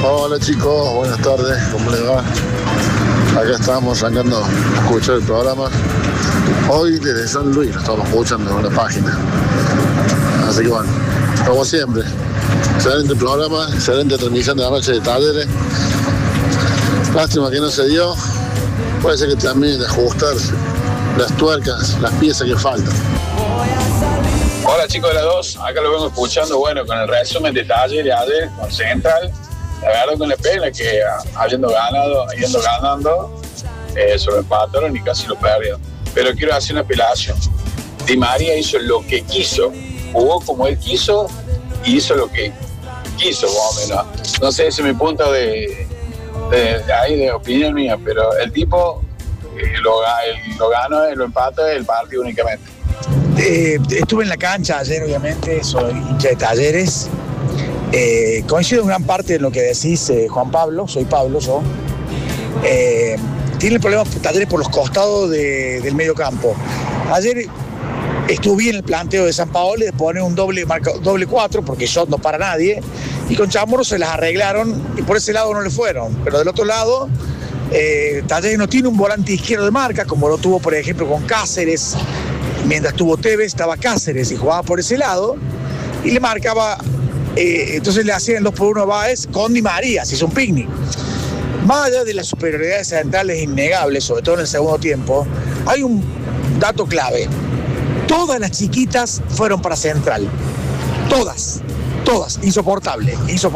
Hola chicos, buenas tardes, ¿cómo les va? Acá estamos arrancando a escuchar el programa. Hoy desde San Luis lo estamos escuchando en la página. Así que bueno, como siempre, excelente programa, excelente transmisión de la noche de Talleres. Lástima que no se dio. Puede ser que también de ajustarse las tuercas, las piezas que faltan. Hola chicos de la 2, acá lo vengo escuchando, bueno, con el resumen de Talleres ayer con Central. La verdad con la pena que yendo ganando, se lo empataron y casi lo perdieron. Pero quiero hacer una apelación. Di María hizo lo que quiso, jugó como él quiso y hizo lo que quiso, más o menos. No sé, ese es mi punto de opinión mía, pero el tipo lo ganó, lo empató el partido únicamente. Estuve en la cancha ayer, obviamente, soy hincha de Talleres. Coincido en gran parte en lo que decís, Juan Pablo, soy Pablo, yo. Tiene el problema Talleres por los costados del medio campo. Ayer estuvo bien el planteo de Sampaoli de poner un doble 4, porque shot no para nadie, y con Chamorro se las arreglaron y por ese lado no le fueron. Pero del otro lado, Talleres no tiene un volante izquierdo de marca, como lo tuvo, por ejemplo, con Cáceres. Mientras tuvo Tevez, estaba Cáceres y jugaba por ese lado y le marcaba, entonces le hacían 2-1 Báez con Di María, se hizo un picnic. Más allá de las superioridades centrales innegables, sobre todo en el segundo tiempo, hay un dato clave. Todas las chiquitas fueron para Central. Todas, insoportable.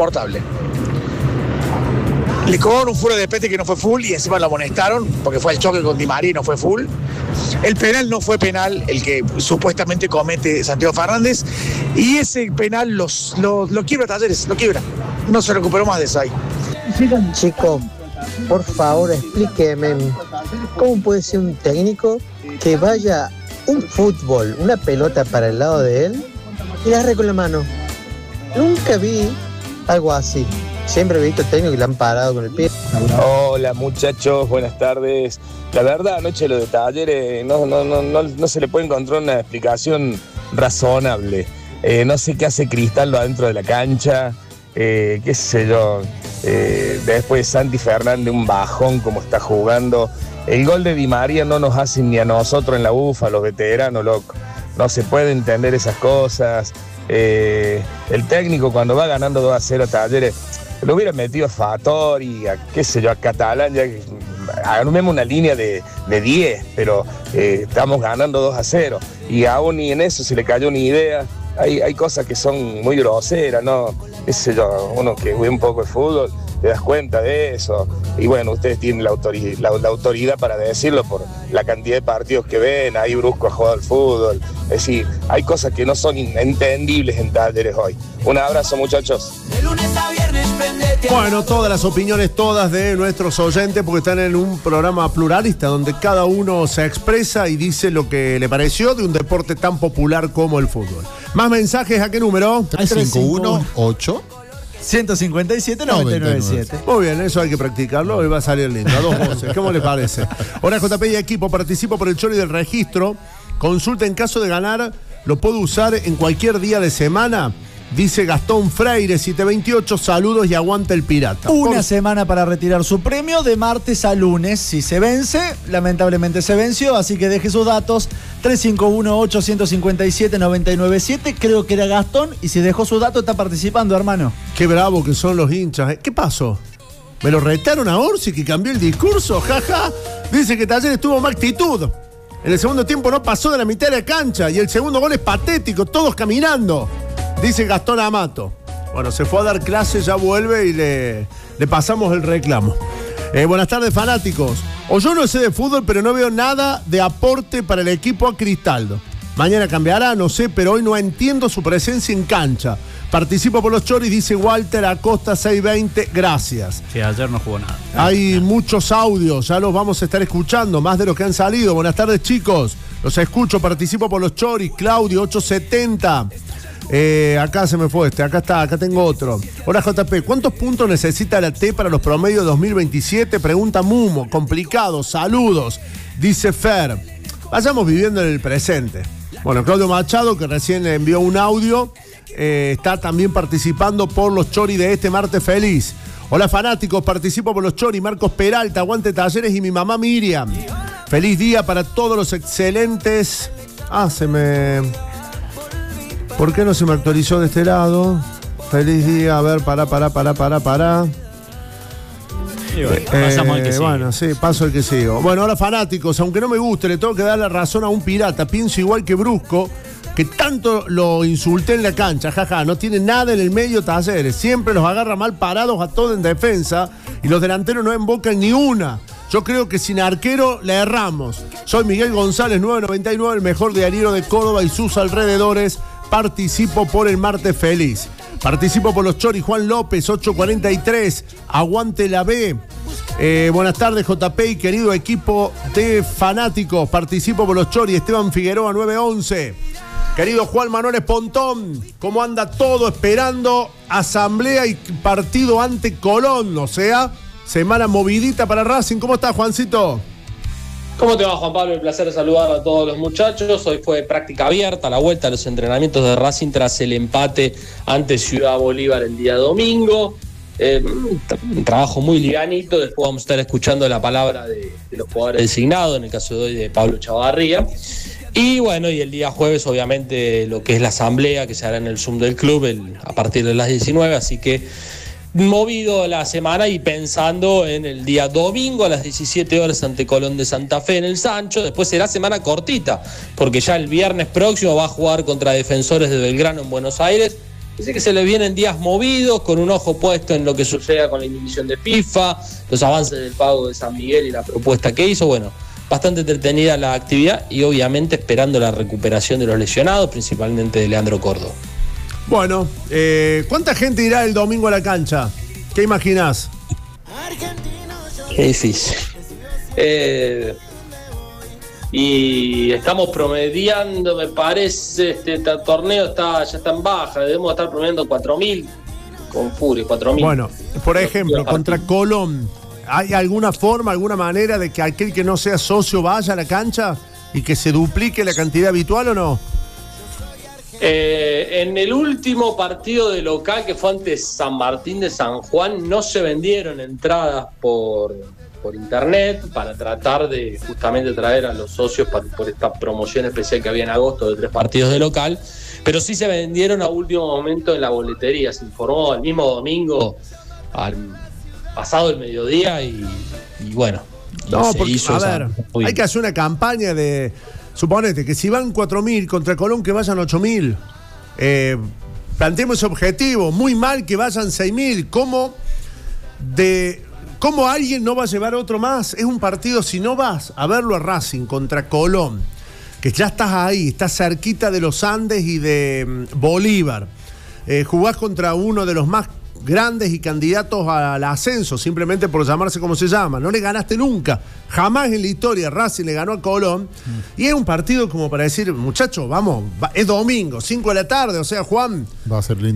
Le cobraron un fuera de pete que no fue full y encima lo amonestaron porque fue el choque con Di María y no fue full. El penal no fue penal, el que supuestamente comete Santiago Fernández, y ese penal lo quiebra Talleres, lo quiebra. No se recuperó más de eso ahí. Chico, por favor explíqueme cómo puede ser un técnico que vaya un fútbol, una pelota para el lado de él y la agarre con la mano. Nunca vi algo así. Siempre he visto técnicos que le han parado con el pie. Hola muchachos, buenas tardes. La verdad, anoche lo de Talleres no se le puede encontrar una explicación razonable. No sé qué hace Cristaldo adentro de la cancha, qué sé yo. Después Santi Fernández, un bajón como está jugando. El gol de Di María no nos hace ni a nosotros en la UFA, los veteranos, loco. No se puede entender esas cosas. El técnico cuando va ganando 2-0 a Talleres, lo hubiera metido a Fattori, a qué sé yo, a Catalán, ya armemos una línea de 10, pero estamos ganando 2-0 y aún ni en eso se le cayó ni idea. Hay cosas que son muy groseras, ¿no? Qué sé yo, uno que ve un poco de fútbol, te das cuenta de eso. Y bueno, ustedes tienen la autoridad para decirlo por la cantidad de partidos que ven. Ahí Brusco ha jugado al fútbol. Es decir, hay cosas que no son entendibles en Talleres hoy. Un abrazo, muchachos. Bueno, todas las opiniones, todas de nuestros oyentes, porque están en un programa pluralista donde cada uno se expresa y dice lo que le pareció de un deporte tan popular como el fútbol. Más mensajes, ¿a qué número? 351-8 157-997. Muy bien, eso hay que practicarlo y va a salir lindo. A dos voces, ¿cómo le parece? Hola JP y equipo, participo por el Chori del registro. Consulta en caso de ganar, ¿lo puedo usar en cualquier día de semana? Dice Gastón Freire, 728, saludos y aguanta el pirata. Una semana para retirar su premio de martes a lunes. Si se vence, lamentablemente se venció, así que deje sus datos. 351-857-997, creo que era Gastón, y si dejó su dato está participando, hermano. Qué bravo que son los hinchas, ¿eh? ¿Qué pasó? ¿Me lo retaron a Orsi que cambió el discurso? Jaja. Dice que Talleres tuvo más actitud. En el segundo tiempo no pasó de la mitad de la cancha y el segundo gol es patético, todos caminando. Dice Gastón Amato. Bueno, se fue a dar clases, ya vuelve y le pasamos el reclamo. Buenas tardes, fanáticos. O yo no sé de fútbol, pero no veo nada de aporte para el equipo a Cristaldo. Mañana cambiará, no sé, pero hoy no entiendo su presencia en cancha. Participo por los Choris, dice Walter Acosta 620, gracias. Sí, ayer no jugó nada. Hay muchos audios, ya los vamos a estar escuchando, más de los que han salido. Buenas tardes, chicos. Los escucho, participo por los Choris, Claudio 870. Acá se me fue acá tengo otro. Hola JP, ¿cuántos puntos necesita la T para los promedios 2027? Pregunta Mumo, complicado, saludos, dice Fer. Vayamos viviendo en el presente. Bueno, Claudio Machado, que recién envió un audio, está también participando por los Choris de este martes feliz. Hola fanáticos, participo por los Chori, Marcos Peralta, aguante Talleres y mi mamá Miriam. Feliz día para todos los excelentes. ¿Por qué no se me actualizó de este lado? Feliz día, a ver, pará. Pasamos al que sigue. Bueno, sí, paso al que sigo. Bueno, ahora fanáticos, aunque no me guste, le tengo que dar la razón a un pirata. Pienso igual que Brusco, que tanto lo insulté en la cancha. Jaja, no tiene nada en el medio Talleres. Siempre los agarra mal parados a todos en defensa y los delanteros no embocan ni una. Yo creo que sin arquero le erramos. Soy Miguel González, 999, el mejor diario de Córdoba y sus alrededores. Participo por el martes feliz. Participo por los Chori, Juan López, 843. Aguante la B. Buenas tardes, JP y querido equipo de fanáticos. Participo por los Chori, Esteban Figueroa, 911. Querido Juan Manuel Espontón, ¿cómo anda todo? Esperando asamblea y partido ante Colón, o sea, semana movidita para Racing. ¿Cómo estás, Juancito? ¿Cómo te va, Juan Pablo? El placer de saludar a todos los muchachos. Hoy fue práctica abierta, la vuelta a los entrenamientos de Racing tras el empate ante Ciudad Bolívar el día domingo. Un trabajo muy livianito. Después vamos a estar escuchando la palabra de los jugadores designados, en el caso de hoy de Pablo Chavarría. Y bueno, y el día jueves obviamente lo que es la asamblea que se hará en el Zoom del club a partir de las 19, así que movido la semana y pensando en el día domingo a las 17 horas ante Colón de Santa Fe en el Sancho. Después será semana cortita, porque ya el viernes próximo va a jugar contra Defensores de Belgrano en Buenos Aires. Así que se le vienen días movidos, con un ojo puesto en lo que suceda con la inhibición de FIFA, los avances del pago de San Miguel y la propuesta que hizo. Bueno, bastante entretenida la actividad y obviamente esperando la recuperación de los lesionados, principalmente de Leandro Córdoba. Bueno, ¿cuánta gente irá el domingo a la cancha? ¿Qué imaginás? Qué difícil. Y estamos promediando, me parece, este torneo ya está en baja, debemos estar promediando 4.000 con Furia, 4.000. Bueno, por ejemplo, contra Colón, ¿hay alguna forma, alguna manera de que aquel que no sea socio vaya a la cancha y que se duplique la cantidad habitual o no? En el último partido de local, que fue ante San Martín de San Juan, no se vendieron entradas por internet para tratar de justamente traer a los socios por esta promoción especial que había en agosto de 3 partidos de local, pero sí se vendieron a último momento en la boletería. Se informó el mismo domingo, pasado el mediodía, y bueno. No, porque, a ver, hay que hacer una campaña de... Suponete que si van 4.000 contra Colón, que vayan 8.000. Planteemos ese objetivo. Muy mal que vayan 6.000. ¿Cómo alguien no va a llevar otro más? Es un partido, si no vas a verlo a Racing contra Colón, que ya estás ahí, estás cerquita de los Andes y de Bolívar. Jugás contra uno de los más grandes y candidatos al ascenso, simplemente por llamarse como se llama. No le ganaste nunca, jamás en la historia Racing le ganó a Colón. Y es un partido como para decir, muchachos, vamos, es domingo, 5 de la tarde, o sea, Juan, va a ser lindo.